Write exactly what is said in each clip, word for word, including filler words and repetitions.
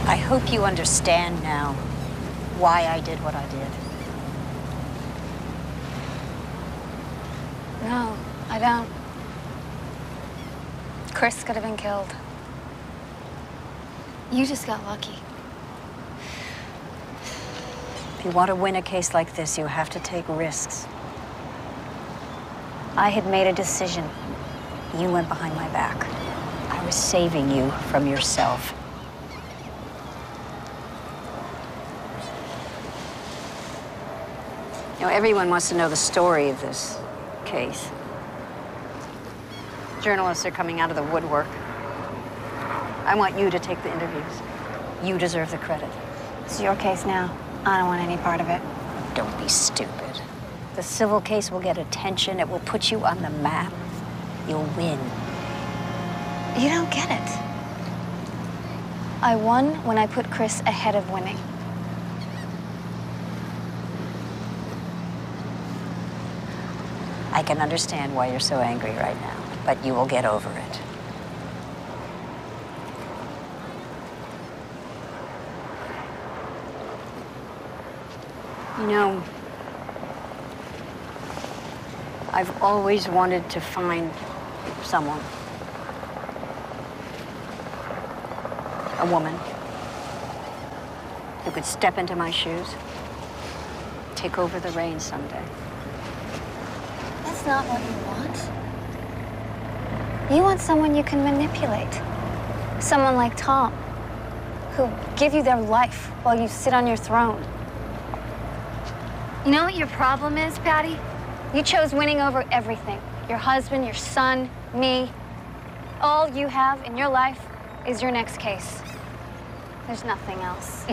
I hope you understand now why I did what I did. No, I don't. Chris could have been killed. You just got lucky. If you want to win a case like this, you have to take risks. I had made a decision. You went behind my back. I was saving you from yourself. You know, everyone wants to know the story of this case. Journalists are coming out of the woodwork. I want you to take the interviews. You deserve the credit. It's your case now. I don't want any part of it. Don't be stupid. The civil case will get attention. It will put you on the map. You'll win. You don't get it. I won when I put Chris ahead of winning. I can understand why you're so angry right now, but you will get over it. You know, I've always wanted to find someone, a woman, who could step into my shoes, take over the reins someday. That's not what you want. You want someone you can manipulate. Someone like Tom, who'll give you their life while you sit on your throne. You know what your problem is, Patty? You chose winning over everything. Your husband, your son, me. All you have in your life is your next case. There's nothing else.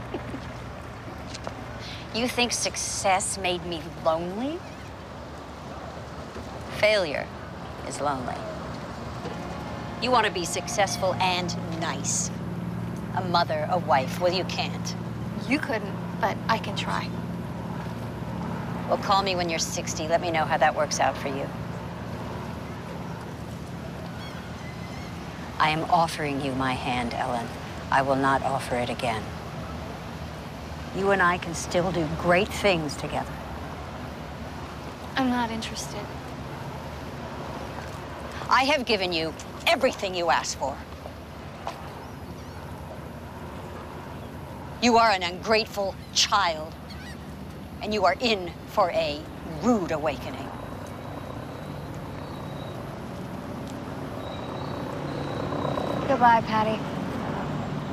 You think success made me lonely? Failure is lonely. You want to be successful and nice. A mother, a wife. Well, you can't. You couldn't, but I can try. Well, call me when you're sixty. Let me know how that works out for you. I am offering you my hand, Ellen. I will not offer it again. You and I can still do great things together. I'm not interested. I have given you everything you asked for. You are an ungrateful child, and you are in for a rude awakening. Goodbye, Patty.